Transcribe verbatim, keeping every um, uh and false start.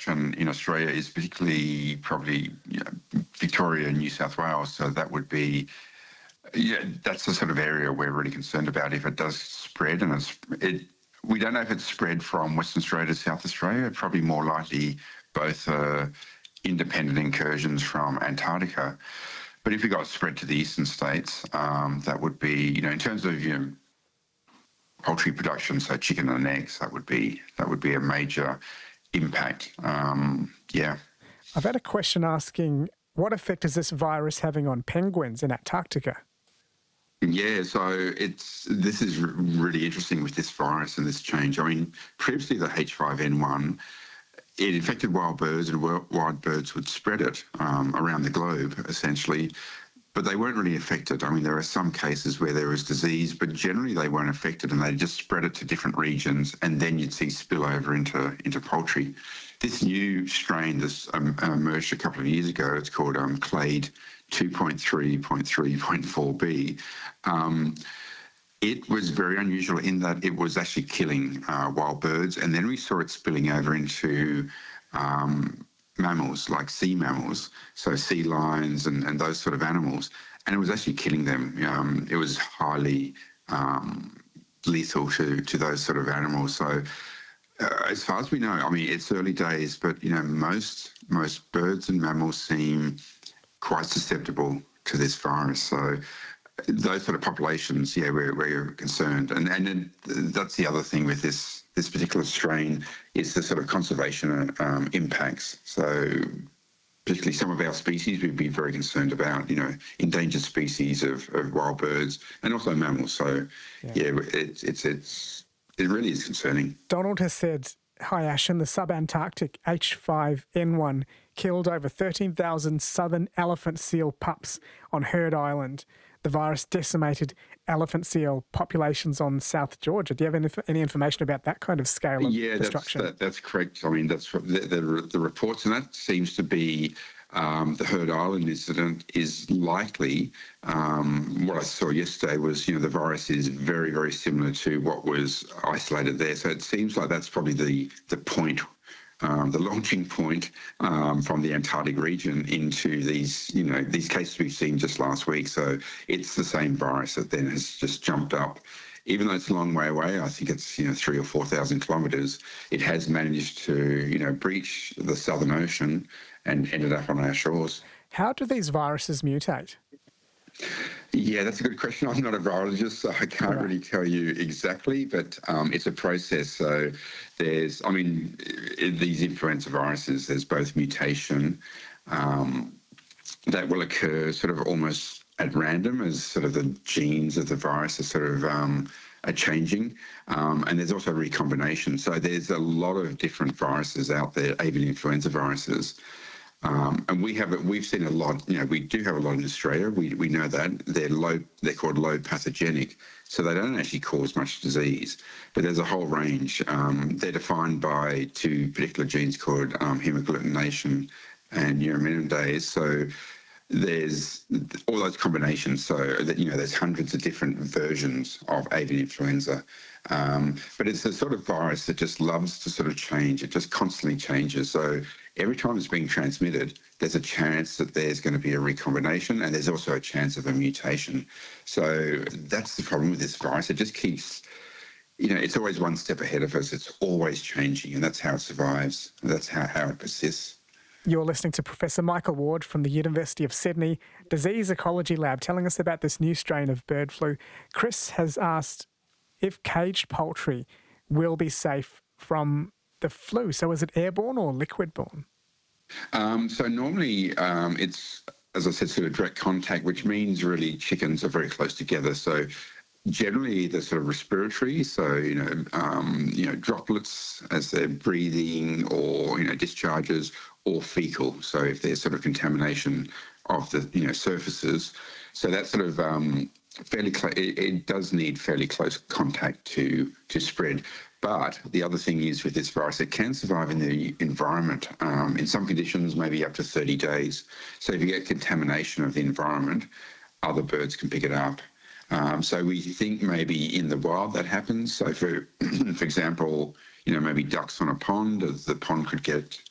production in Australia is particularly probably you know, Victoria and New South Wales. So that would be, yeah, that's the sort of area we're really concerned about if it does spread. And it's, it, we don't know if it's spread from Western Australia to South Australia. Probably more likely both uh, independent incursions from Antarctica. But if we got spread to the eastern states, um, that would be, you know, in terms of you know, poultry production, so chicken and eggs, that would be that would be a major impact. Um, yeah. I've had a question asking, what effect is this virus having on penguins in Antarctica? Yeah, so it's this is really interesting with this virus and this change. I mean, previously the H five N one, it infected wild birds and wild birds would spread it um, around the globe, essentially, but they weren't really affected. I mean, there are some cases where there was disease, but generally they weren't affected and they just spread it to different regions, and then you'd see spillover into, into poultry. This new strain that's um, emerged a couple of years ago, it's called um, Clade two point three point three point four b. Um, it was very unusual in that it was actually killing uh, wild birds, and then we saw it spilling over into um, mammals, like sea mammals, so sea lions and, and those sort of animals, and it was actually killing them. Um, it was highly um, lethal to, to those sort of animals. So uh, as far as we know, I mean, it's early days, but, you know, most most birds and mammals seem quite susceptible to this virus. So those sort of populations, yeah, we're, we're concerned. And and then that's the other thing with this this particular strain is the sort of conservation um, impacts. So particularly some of our species we'd be very concerned about, you know, endangered species of, of wild birds and also mammals. So, yeah, yeah it's, it's, it's, it really is concerning. Donald has said, hi Ashen, the subantarctic H five N one killed over thirteen thousand southern elephant seal pups on Heard Island. The virus decimated elephant seal populations on South Georgia. Do you have any, any information about that kind of scale of yeah, destruction? Yeah, that, that's correct. I mean, that's the, the, the reports, and that seems to be um, the Heard Island incident is likely. Um, what I saw yesterday was, you know, the virus is very, very similar to what was isolated there. So it seems like that's probably the, the point Um, the launching point um, from the Antarctic region into these, you know, these cases we've seen just last week. So it's the same virus that then has just jumped up. Even though it's a long way away, I think it's, you know, three or four thousand kilometres, it has managed to, you know, breach the Southern Ocean and ended up on our shores. How do these viruses mutate? Yeah, that's a good question. I'm not a virologist, so I can't really tell you exactly, but um, it's a process. So there's, I mean, in these influenza viruses, there's both mutation um, that will occur sort of almost at random as sort of the genes of the virus are sort of um, are changing, um, and there's also recombination. So there's a lot of different viruses out there, avian influenza viruses. Um, and we have we've seen a lot. You know, we do have a lot in Australia. We we know that they're low. They're called low pathogenic, so they don't actually cause much disease. But there's a whole range. Um, they're defined by two particular genes called um, hemagglutination and neuraminidase. So there's all those combinations. So that, you know, there's hundreds of different versions of avian influenza. Um, but it's a sort of virus that just loves to sort of change. It just constantly changes. So every time it's being transmitted, there's a chance that there's going to be a recombination, and there's also a chance of a mutation. So that's the problem with this virus. It just keeps, you know, it's always one step ahead of us. It's always changing, and that's how it survives. That's how, how it persists. You're listening to Professor Michael Ward from the University of Sydney Disease Ecology Lab telling us about this new strain of bird flu. Chris has asked if caged poultry will be safe from the flu. So is it airborne or liquid-borne? Um, so normally um, it's, as I said, sort of direct contact, which means really chickens are very close together. So generally the sort of respiratory, so, you know, um, you know, droplets as they're breathing, or, you know, discharges, or fecal. So if there's sort of contamination of the, you know, surfaces. So that's sort of um, fairly close. It, it does need fairly close contact to, to spread. But the other thing is with this virus, it can survive in the environment um, in some conditions, maybe up to thirty days. So if you get contamination of the environment, other birds can pick it up. Um, so we think maybe in the wild that happens. So for, for example, you know, maybe ducks on a pond, the pond could get